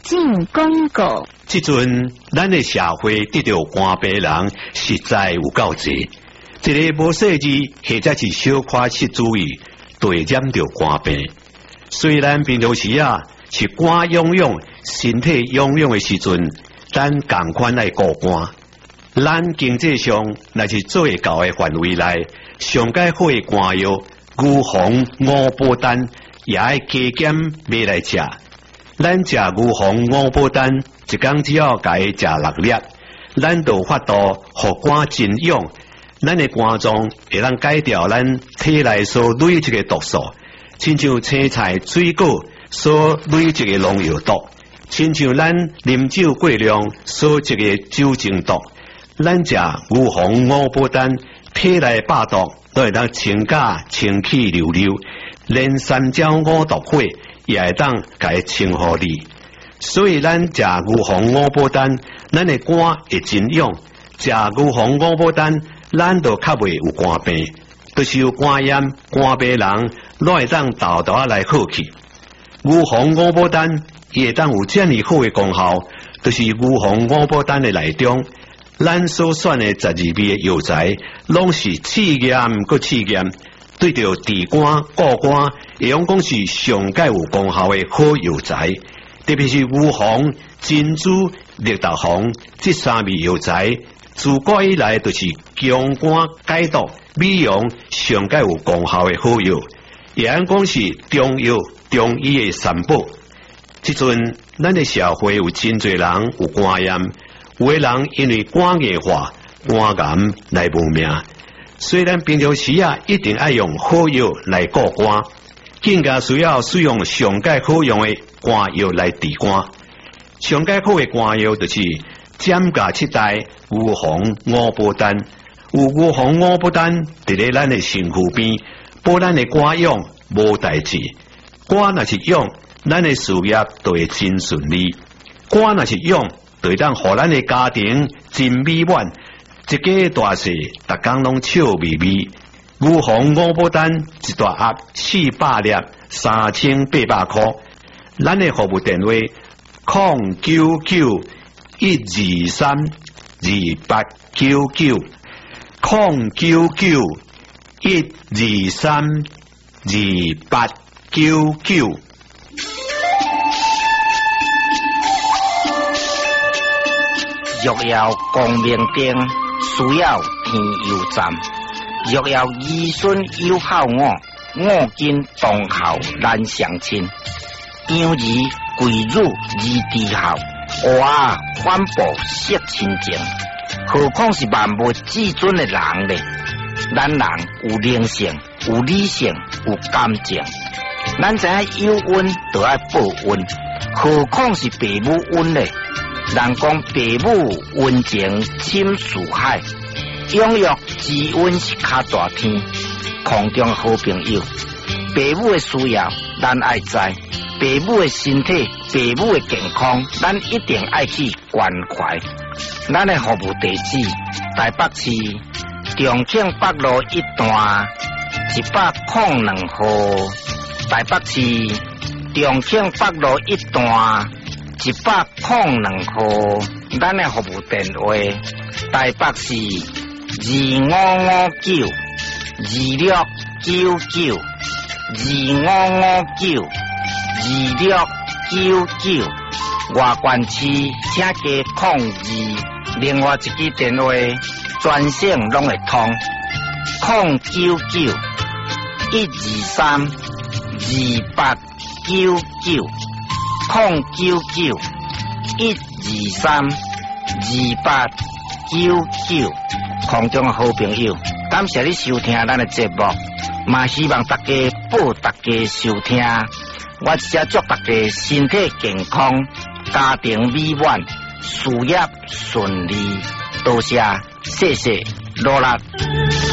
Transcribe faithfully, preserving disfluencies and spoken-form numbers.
境广告。 即阵咱的社会得到肝病人实在有够济，一个无细致或者是小可失注意，就会染到肝病。虽然平常时啊是肝痒痒、身体痒痒的时阵，咱共款来顾肝。咱经济上乃是做会到的范围内，上解好的肝药，牛黄、五宝丹也爱加减买来食。咱食牛黄、五宝丹，一工只要家食六粒，咱就法度互肝真痒。咱的肝脏会当改掉咱体内所累积的毒素，亲像青菜、水果所累积的农药毒，亲像咱啉酒过量所积的酒精毒。咱食牛黄、五宝丹，体内百毒都会当清假清气溜溜，连三焦五毒火也会当甲清互你。所以咱食牛黄、五宝丹，咱的肝会真痒；食牛黄、五宝丹，咱就较袂有肝病，就是有肝炎、肝病人，拢会当豆豆来好去。牛黄、五宝丹伊会当有这么好的功效，就是牛黄、五宝丹的内中。咱所选的十二味的药材，拢是试验搁试验，对着治肝、固肝，会用讲是上界有功效的好药材。特别是牛黄、珍珠、绿豆黄这三味药材，自古以来就是强肝解毒、美容上界有功效的好药，也按讲是中药、中医的三宝。即阵咱的社会有真侪人有肝炎。有的人因为肝硬化、肝癌来无命，虽然平常时啊一定要用好药来顾肝，更加需要使用上界好用的肝药来治肝。上界好的肝药就是减价七代牛黄、五宝丹。有牛黄、五宝丹伫咧咱的身躯边，保咱的肝痒无代志。肝若是痒，咱的事业就会真顺利；肝若是痒，就会当互咱的家庭真美满，一家大细，逐工拢笑眯眯。牛黄五宝丹一大盒四百粒，三千八百块。咱的服务电话：零九九一二三二八九九，零九九一二三二八九九。 若要光明灯，需要天佑站。若要儿孙有孝我，我今当孝难相亲。养儿贵辱儿弟孝，娃反哺惜亲情。何况是万物至尊的人呢？咱人有灵性，有理性，有感情。咱知影有恩就要报恩，何况是父母恩呢？人讲父母恩情深似海，养育之恩是较大天。空中好朋友，父母的需要咱爱知，父母的身体、父母的健康，咱一定爱去关怀。咱的服务地址：台北市重庆北路一段一百零两号，台北市重庆北路一段一百零两号。咱的服务电话：台北市二五五九二六九九二五五九二六九九。外县市请加控二，另外一支电话专线拢会通，零九九一二三二八九九，零九九一二三二八九九。空中好朋友，感谢你收听咱的节目，嘛希望大家报大家收听。我只祝大家身体健康，家庭美满，事业顺利。多谢，谢谢，罗拉。